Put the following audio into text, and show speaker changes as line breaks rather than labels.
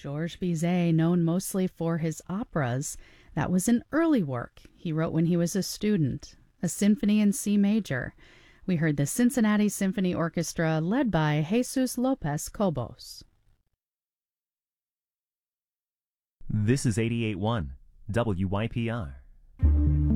Georges Bizet, known mostly for his operas, that was an early work he wrote when he was a student, a symphony in C major. We heard the Cincinnati Symphony Orchestra led by Jesus Lopez Cobos.
This is 88.1 WYPR.